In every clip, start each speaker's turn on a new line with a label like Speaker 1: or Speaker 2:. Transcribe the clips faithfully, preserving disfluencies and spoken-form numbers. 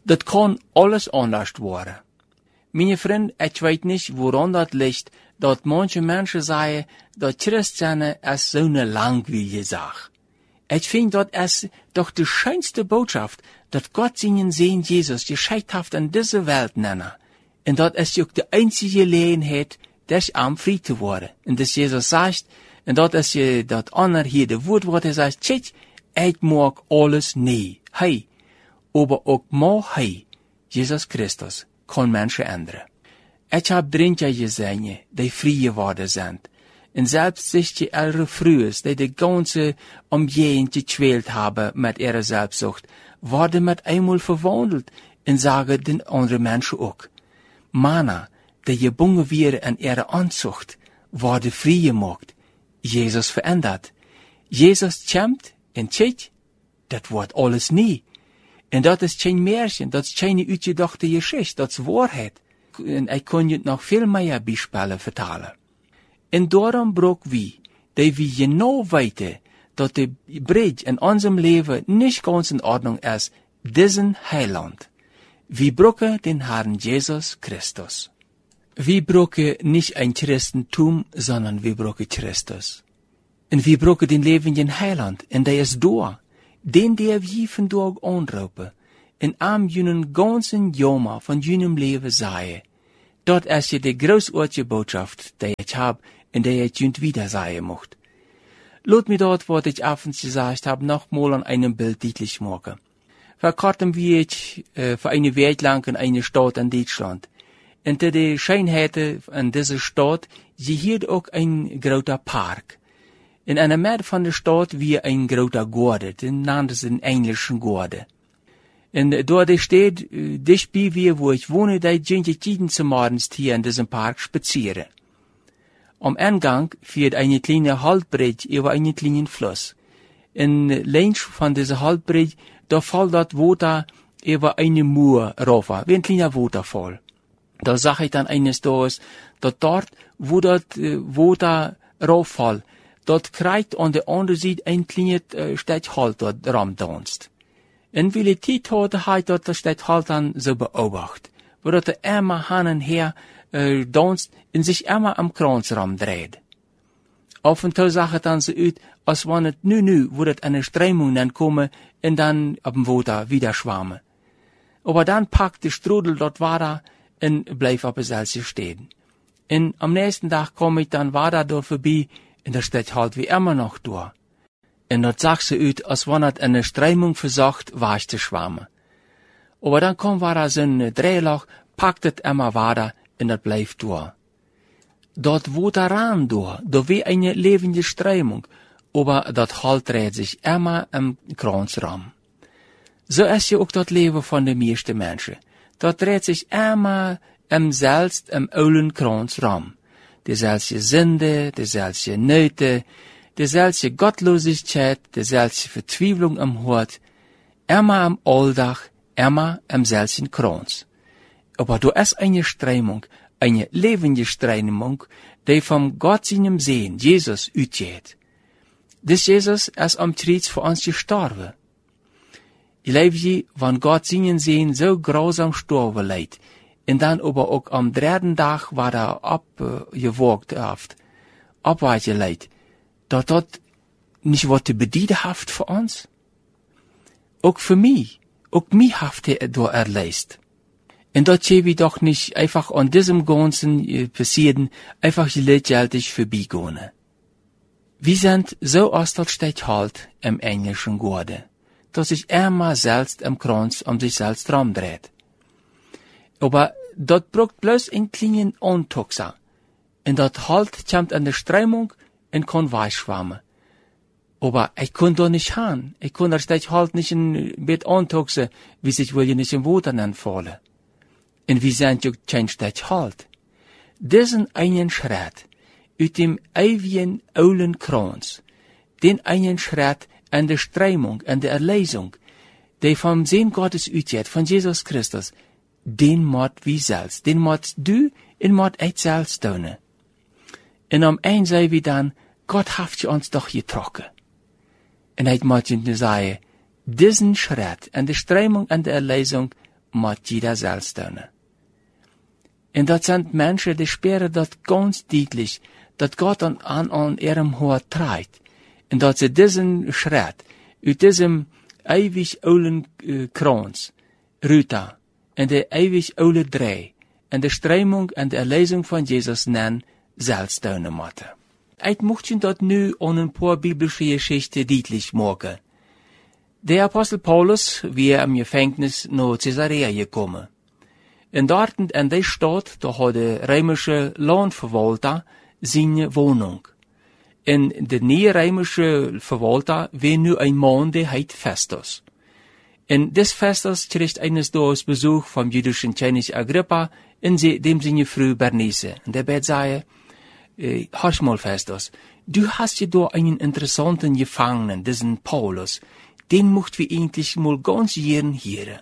Speaker 1: Dat kan alles anders worden. Meine vriend, ik weet niet woran dat ligt, dat manche mensen zeggen, dat Christen is zo'n langweilige Sache. Ich finde, dat is doch die schönste Botschaft, dat Gott seinen Sohn Jesus geschickt hat in diese Welt nennen. Und dat is ook de einzige Gelegenheit, des am frei zu worden. Und das Jesus sagt, und dat is je dat ander hier de woord wat hij zegt, tjit, ik mag alles nie. Hij, aber ook mag hij, Jesus Christus, kan mensen ändern. Ich hab drinja gesehen, die frei geworden sind. Und selbst sich die ältere Frühes, die die ganze Umgehung gequält haben mit ihrer Selbstsucht, worden mit einmal verwandelt und sagen den anderen Menschen auch. Männer, die gebunden wären in ihrer Anzucht, worden frei gemacht. Jesus verändert. Jesus kämmt und tschit, das wird alles nie. Und das ist kein Märchen, das ist keine uitgedachte Geschichte, das ist Wahrheit. Und ich kann jetzt noch viel mehr Beispiele vertellen. Und darum brauchen wir, dass wir genau weten, dass die Bridge in unserem Leben nicht ganz in Ordnung ist, diesen Heiland. Wir brauchen den Herrn Jesus Christus. Wir brauchen nicht ein Christentum, sondern wir brauchen Christus. Und wir brauchen den lebenden Heiland, und der ist da. Den, der wir von Tag anrufen, in am jenen ganzen Jammer von jenem Leben sei. Dort ist ja die großartige Botschaft, die ich hab, in der ich jünd wieder sagen möchte. Lass mir dort, was ich abends gesagt habe, nochmal an einem Bild deutlich machen. Vor kurzem wie ich äh, für eine Zeit lang in einer Stadt in Deutschland. Und die Schönheiten in dieser Stadt, sie hier auch ein großer Park. In einer Mitte von der Stadt wie ein großer Garten, den nannten sie den englischen Garten. Und dort steht, dicht bei wir, wo ich wohne, da gehen die Tiden zum Morgens hier in diesem Park spazieren. Am Eingang führt eine kleine Haltbrücke über einen kleinen Fluss. In links von dieser Haltbrücke, da fällt das Wasser über eine Mauer rauf, wie ein kleiner Wasserfall. Da sag ich dann eines Tages, dass dort, wo das Wasser rauffällt, dort kriegt an der anderen Seite ein kleines äh, Stück Halt dort ramdanzt. Und wie die Zeit hatte, hat dort das Stück Halt dann so beobachtet, wo dort er immer hin und her äh, danst und sich immer am Kranzraum dreht. Auf und zu sah es dann so aus, als wenn es nu nu, wo das eine Strömung dann komme und dann auf dem Wasser wieder schwamme. Aber dann packt der Strudel dort Wasser und bleib auf der Salze stehen. Und am nächsten Tag komme ich dann Wasser dort vorbei, und da steht halt wie immer noch da. Und dort sah sie aus, als wenn es eine Strömung versucht, weich zu schwammen. Aber dann kommt war so ein Drehloch, packt es immer weiter, und das bleibt da. Dort wo daran da, da wie eine lebende Strömung, aber das Halt dreht sich immer im Kranzraum. So ist ja auch das Leben von den meisten Menschen. Dort dreht sich immer im selbst im oulen Kranzraum. Dezelfde Sünde, dezelfde Nöte, dezelfde Gottlosigkeit, dezelfde Vertwieblung am Hort, immer am Alltag, immer am selben Kranz. Aber du ist eine Strömung, eine lebende Strömung, die vom Gott seinem Sehen, Jesus, utgeht. Des Jesus ist am Kreuz für uns gestorben. Ich lebe je, wann Gott seinen Sehen so grausam gestorben leid, und dann aber auch am dritten Tag war er abgewogt haft, abweigeleit, dass dort nicht was bedienen haft für uns. Auch für mich, auch mich haft er da erleist. Und dort sehen wir doch nicht einfach an diesem ganzen äh, passieren, einfach gleichzeitig vorbeigehen. Wir sind so aus das steht halt im englischen Garten, dass sich immer selbst im Kranz um sich selbst drum dreht. Aber dort braucht bloß ein kleinen Antoxer. Und dort halt kommt an der Strömung und kann weichschwammen. Aber ich kann da nicht hin. Ich kann da steht halt nicht ein Bett antoxen, wie sich wohl nicht im Wasser anfallen. Und wir sind ja kein steht halt. Diesen einen Schritt, aus dem ewigen, oulen Kranz, den einen Schritt an der Strömung, an der Erlösung, der vom Sehen Gottes utgeht, von Jesus Christus, den moet wie selbst, den moet du en moet ich selbst tun. Und am Ende sagen wir dann, Gott hat uns doch getrokken. Und ich muss ihnen sagen, diesen Schritt an der Strömung, an der Erlösung, met jeder zelfsteunen. En dat zijn mensen, die speren dat ganz duidelijk, dat God aan, aan, aan ihrem Hart treibt. En dat ze diesen Schritt, uit diesem ewig oulen uh, Krans, Ruta, en de ewig oude Drei, en de Strömung en de Erlesung van Jezus nennen, zelfsteunen moeten. Ik mocht je dat nu aan een paar biblische Geschichten duidelijk maken. De apostel Paulus, wie er im Gefängnis naar Caesarea gekommen. En dort in der Stadt, da hat der römische Landverwalter seine Wohnung. En de nieuwe römische Verwalter war nu ein Mann, der heit Festus. En des Festus kriegt eines Tages Besuch vom jüdischen König Agrippa in sie, dem seine Frau Bernice. Und der bet sei, äh, hörst mal Festus, du hast ja da einen interessanten Gefangenen, diesen Paulus, den mocht wir eigentlich mal ganz gern hören.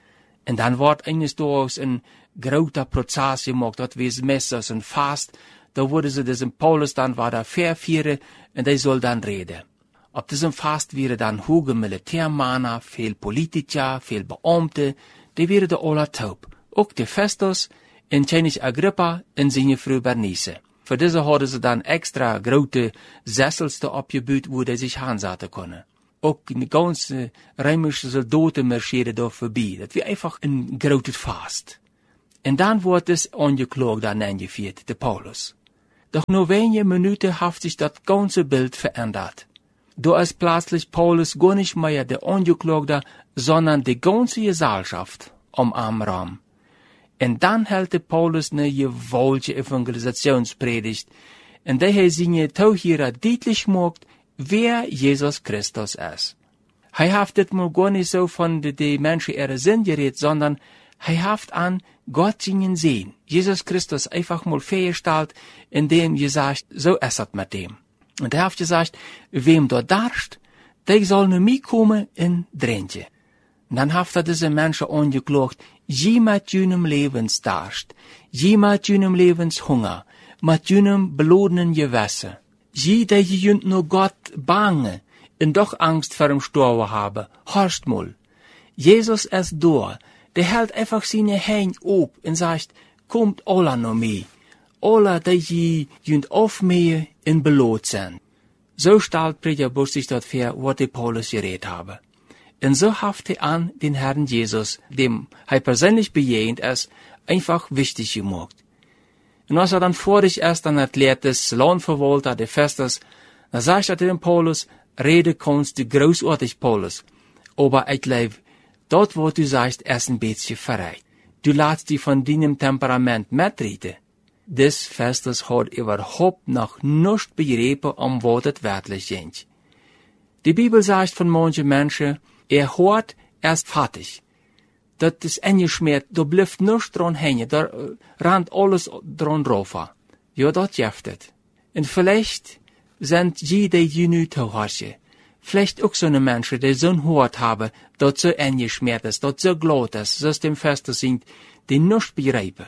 Speaker 1: En dan wordt eines Tages een groter Prozess gemacht, dat wees Messers en Fast, da wurde sie diesem Paulus dann war da verführen, und der soll dann reden. Auf diesem Fast wäre dann hohe Militärmänner, viel Politiker, viel Beamte, die wäre da alle taub. Auch der Festus, en König Agrippa, en seine Frau Bernice. Für diese hadden sie dann extra grote Sessels da abgebaut, wo die sich hinsetzen können. Auch die ganze römische Soldaten marscheren da vorbei. Das war einfach ein grotes Fast. Und dann wurde es angeklagt, dann eingeführt, der Paulus. Doch nur wenige Minuten hat sich das ganze Bild verändert. Da ist plötzlich Paulus gar nicht mehr der Angeklagte, sondern die ganze Gesellschaft am Arm. Und dann hält der Paulus eine gewaltige Evangelisationspredigt, in der er seine Tauchierer deutlich macht, wer Jesus Christus ist. Er hat das mal gar nicht so von den de Menschen ihre Sinn geredet, sondern er hat an Gott seinen sehen. Jesus Christus einfach mal festgestellt, indem er sagt, so ist es mit dem. Und er hat gesagt, wem dort darst, der soll nur mitkommen in Drentje. Und dann hat er diese Menschen angeklagt, je mit jenem Lebensdarst, je mit jenem Lebenshunger, mit jenem belodenen Gewässer. Je, die jünt nur Gott bange, und doch Angst vor dem Sterben haben, horcht mal. Jesus ist da, der hält einfach seine Hände op und sagt, kommt alle noch mit. Alle, die jünt aufmähen und belot sind. So stellt Prediger Busch sich dort vor, was die Paulus geredet habe. Und so haft er an den Herrn Jesus, dem er persönlich bejehend ist, einfach wichtig gemacht. Und als er dann vorig ist, dann erklärt des Landverwalter, der Festus, dann sagt er dem Paulus, rede kannst du großartig, Paulus, aber ich glaube, dort, wo du sagst, ist ein bisschen verreit. Du lässt dich von deinem Temperament mitreden. Des Festus hat überhaupt noch nicht begriffen, um was es wirklich geht. Die Bibel sagt von manchen Menschen, er hört erst fertig. Das ist eingeschmiert, da bleibt nichts dran hängen, da uh, rannt alles dran drauf. Ja, das gibt es. Und vielleicht sind die, die die nu zuhören, vielleicht auch so eine Menschen, die so ein Hort haben, das so eingeschmiert ist, das so glatt ist, so dem Feste sind, die nichts begreifen.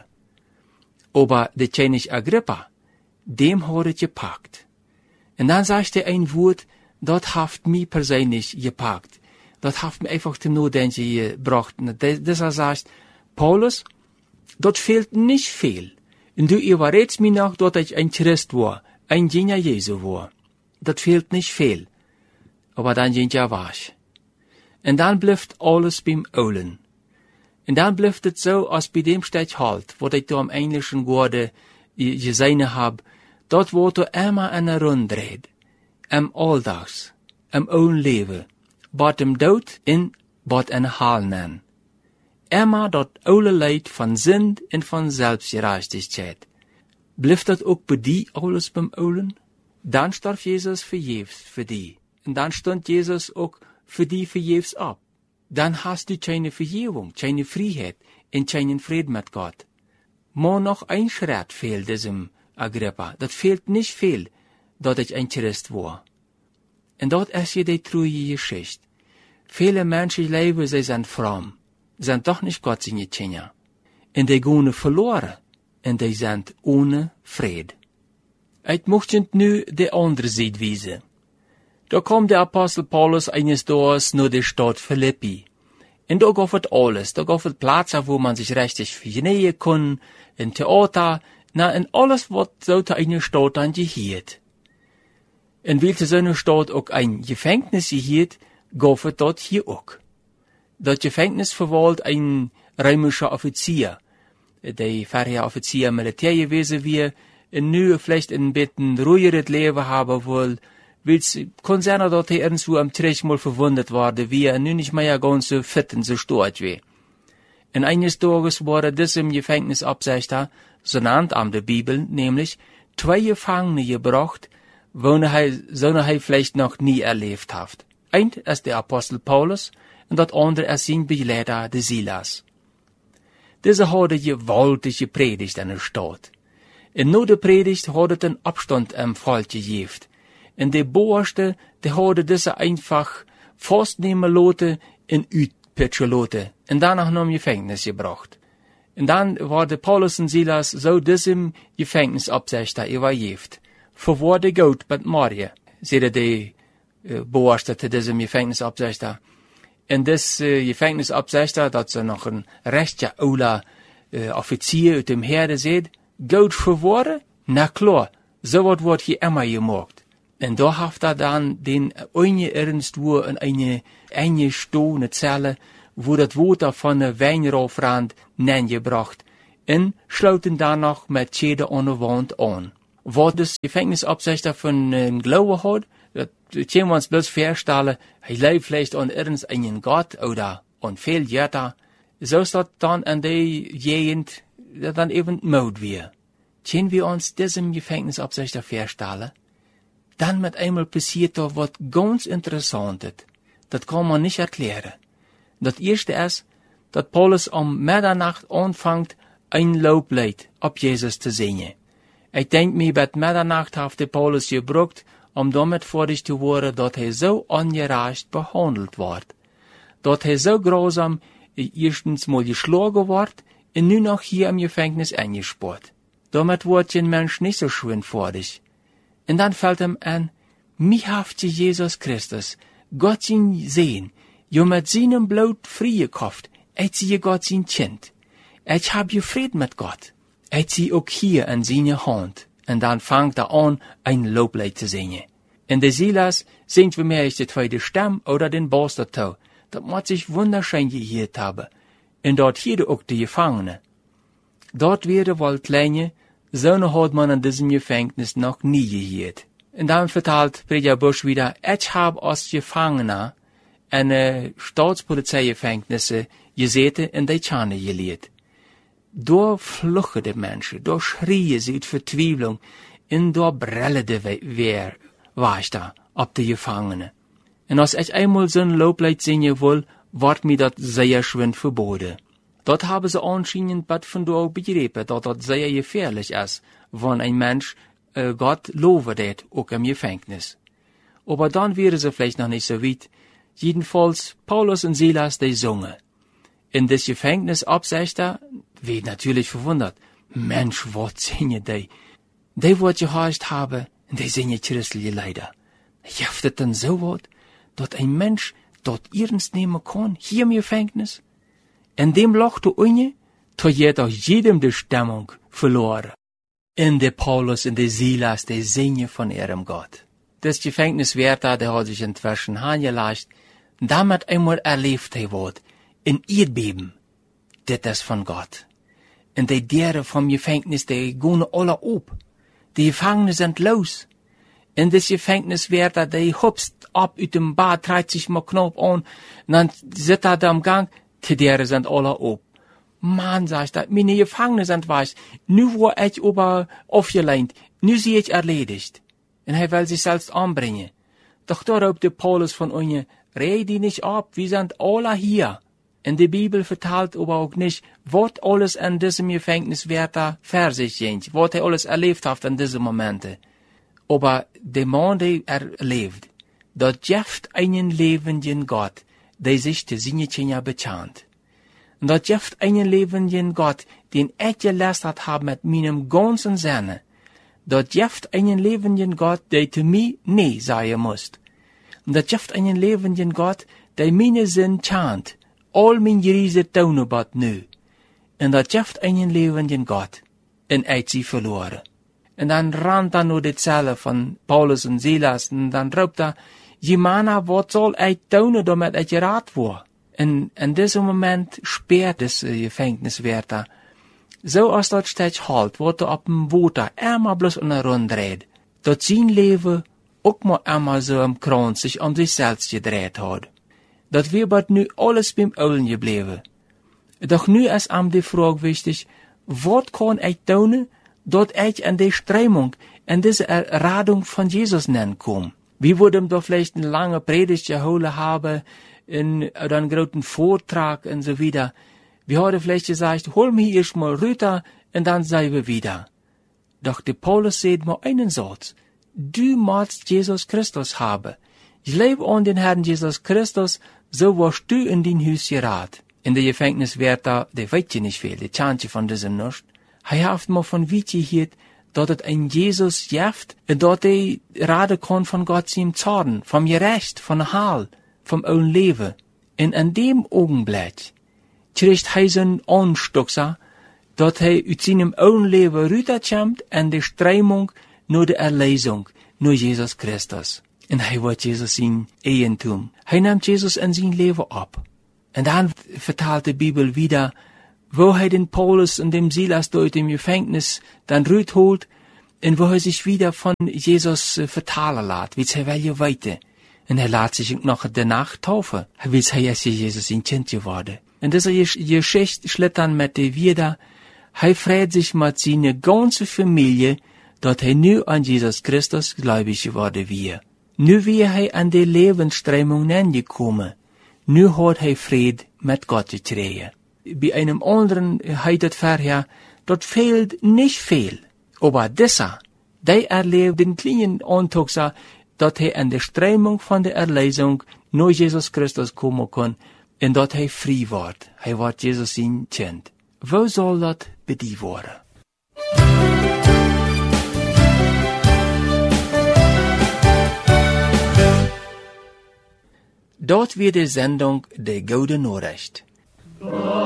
Speaker 1: Aber der König Agrippa, dem hat es gepackt. Und dann sagt er ein Wort, das hat mich persönlich gepackt. Das hat mir einfach zum Nachdenken gebracht. Das er sagt, Paulus, dort fehlt nicht viel. Und du überredest mich noch, dass ich ein Christ war, ein Diener Jesu war. Das fehlt nicht viel. Aber dann sind ja was. Und dann bleibt alles beim Oulen. Und dann bleibt es so, als bei dem steht halt, wo ich da am englischen Wort gesehen hab, dort wo du immer eine Runde dreht. Am Alltags, am own Leben. Bot dem Dood in bot een Haal nennen. Immer dat oude Leid van Sinn en van Selbstgerechtigkeit. Blijft dat ook bij die alles beim Oulen? Dan starf Jezus vergeefs für die. En dan stond Jezus ook für die vergeefs ab. Dan hast du keine Vergebung, keine Freiheit en keinen Frieden mit Gott. Maar noch ein Schritt fehlt diesem Agrippa. Dat fehlt nicht viel, dat ich ein Christ war. En dat is je die treue Geschichte. Viele Menschen leben, sie sind fromm, sind doch nicht Gott seine Kinder. Und die gehen verloren, und die sind ohne Fried. Ich möchte nu die andere Seite wiesen. Da kommt der Apostel Paulus eines Tages nach der Stadt Philippi. Und da gab es alles. Da gab es Plätze, wo man sich richtig vergnügen kann, in Theater, na, in alles, was so eine Stadt dann gehört. Und weil so eine Stadt auch ein Gefängnis gehört, gab es dort hier auch. Das Gefängnis verwahlt ein römischer Offizier, der vorher Offizier Militär gewesen wäre, und nu vielleicht ein bisschen ruhigeres Leben haben will, weil es kann sein, dass er irgendwo am Trick mal verwundet wurde, wie er nun nicht mehr ganz so fit und so stark war. Und eines Tages wurde diesem Gefängnisabsichter, so nannt am der Bibel, nämlich zwei Gefangene gebracht, wo er, so er vielleicht noch nie erlebt hat. Ein ist der Apostel Paulus, und das andere ist sein Begleiter, der Silas. Diese hatte gewaltige Predigt in der Stadt. Und nur der Predigt hatte den Abstand im Volk gegeben. Und der Boerste, der hatte diese einfach festnehmen lassen und uitpitchen lassen. Und danach noch im Gefängnis gebracht. Und dann war der Paulus und Silas so diesem Gefängnisabsichter übergeben. Verworde gut mit Maria, sagte der äh, Boerste zu diesem Gefängnisabsichter. Und das äh, Gefängnisabsichter, dat ze noch ein rechter ouder äh, Offizier uit dem Herde seht, gut verwoorden? Na klar, so wat wordt hier immer gemacht. Und da haft er dann den eine irgendwo in eine enge stone Zelle, wo das Water von der Weinraufrand gebracht, und schloten danach mit Schäden an der Wand an. Wat das Gefängnisabsichter von äh, Glauben hat, dat können wir uns bloß vorstellen, er lebt vielleicht an irgendeinen Gott oder an viel Götter, so ist das dann in der Gegend dann eben Mord wir. Können wir uns diesem Gefängnisabsichter vorstellen? Dann mit einmal passiert da was ganz Interessantes. Das kann man nicht erklären. Das erste ist, dass Paulus um Mitternacht anfängt, ein Loblied auf Jesus zu singen. Ich denk mir, bei Mitternacht hat der Paulus gebraucht, um damit fertig zu werden, dass er so ungerecht behandelt wird. Dass er so grausam erstens mal geschlagen wird und nun noch hier im Gefängnis eingesperrt. Damit wird ein Mensch nicht so schön fertig. Und dann fällt ihm an, mich haft Jesus Christus, Gott sein Sehen, jo mit seinem Blut freigekauft, et sie Gott sein Kind. Ich hab je Frieden mit Gott. Et sie auch hier in seine Hand. Und dann fängt er an, ein Loblied zu singen. In der Silas singt wie mehr ich die zweite Stamm oder den Bass dazu. Das muss sich wunderschön gehört haben. Und dort hier auch die Gefangene. Dort wäre wohl kleine, so ne hat man in diesem Gefängnis noch nie gehört. Und dann vertelt Prediger Busch wieder, ich hab als Gefangener eine Staatspolizeigefängnisse gesehen und die Chane gelehrt. Da fluchten die Menschen, da schrien sie uit Vertwieblung, und da brellende wer, war ich da, ob die Gefangene. Und als ich einmal so ein Loblied singen will, ward mir das sehr schön verboten. Dort haben sie anscheinend bald von da auch begriffen, dass das sehr gefährlich ist, wenn ein Mensch äh, Gott loben det, auch im Gefängnis. Aber dann wäre sie vielleicht noch nicht so weit. Jedenfalls, Paulus und Silas, die sungen. In das Gefängnis Absichter, wird natürlich verwundert. Mensch, was singen die? Die wird gehorcht haben, und die singen christliche Lieder. Jeft es dann so wat, dass ein Mensch dort ernst nehmen kann, hier im Gefängnis? In dem Loch der Unge, da geht auch jedem die Stimmung verloren. In der Paulus und der Silas, die singen von ihrem Gott. Das Gefängniswärter, der hat sich inzwischen angelascht, damit einmal erlebt er wird, in Erdbeben, das ist von Gott. Und die Dere vom Gefängnis, die gehen alle ab. Die Gefangenen sind los. Und das Gefängniswärter, der hupst ab uit dem Bad, treibt sich mal Knopf an, und dann sitzt er da am Gang, die Dere sind alle ab. Mann, sagt er, meine Gefangenen sind weiß, nu wo ich ober aufgeleint, nu sie ich erledigt. Und er will sich selbst anbringen. Doch da raubt der Paulus von ihnen, red die nicht ab, wir sind alle hier. Und die Bibel vertelt aber auch nicht, was alles in diesem Gefängniswärter für sich geht, was er alles erlebt hat in diesen Momenten. Aber der Mann, der erlebt, dort gibt einen lebenden Gott, der sich der Sinnetchen bekannt. Und dort gibt einen lebenden Gott, den ich gelästert habe mit meinem ganzen Sinne. Dort gibt einen lebenden Gott, der zu mir nee sagen muss. Und dort gibt einen lebenden Gott, der meine Sinn chant, al mijn geriese tonen bad nu. En dat geeft een leven in God. En uit sie verloren. En dan rant dan door ditzelfde van Paulus en Silas. En dan roept hij, Jemana, wat zal uit tonen damit uit je raad wordt? En in diesem moment speert des uh, Gefängniswärter. Zo als dat steeds halt, wordt er op een water immer bloß in een rondreed. Dat zijn leven ook maar immer zo am Kron zich om zichzelf gedreht had. Dat wir bad nu alles beim Oulen gebleven. Doch nu is am die vraag wichtig, wat kan ik tonen, dat ik in die Strömung, in diese Erradung von Jesus nennen kom? Wie würden da vielleicht eine lange Predigt geholt haben, in, oder einen großen Vortrag und so wieder. Wir haben vielleicht gesagt, hol mich erst mal rüber, und dann sei wir wieder. Doch der Paulus sagt mal einen Satz. Du musst Jesus Christus haben. Ich lebe an den Herrn Jesus Christus, so warst du in dein Haus gerad. In der Gefängniswärter, der weiß ja nicht viel, der chant von diesem nicht. Er hat mal von Wietje gehört, dat het ein Jesus jeft, en dat hij raden kon van Gott zijn Zorn, vom Gerecht, von Heil, vom oude Leben. En in dem Augenblick kriegt hij zijn Anstockser, dat hij uit seinem oude Leben rüberkommt en de Strömung nur de Erlösung, nur Jesus Christus. En hij wordt Jesus zijn Eigentum. Hij nimmt Jesus in zijn Leben op. En dan vertaalt de Bibel wieder, wo hij den Paulus und dem Silas durch dem Gefängnis dann rüt holt, und wo er sich wieder von Jesus äh, vertalen lässt, wie er will weiter. Und er lässt sich noch danach taufen, wie er jetzt Jesus in Kind geworden. Und diese Geschichte schlittern mit der wieder, er freut sich mit seiner ganzen Familie, dass er nu an Jesus Christus gläubig geworden wir. Nu wie er an die Lebensströmung angekommen, nu hat er Fried mit Gott getreten. Bei einem anderen heißt es vorher, dort fehlt nicht viel. Aber dieser, der erlebt den kleinen Antoxer, dass er an der Strömung von der Erlösung nur Jesus Christus kommen kann, und dass er frei wird. Er wird Jesus sein Kind. Wo soll das bei dir werden? Dort wird die Sendung der Gute Nachricht.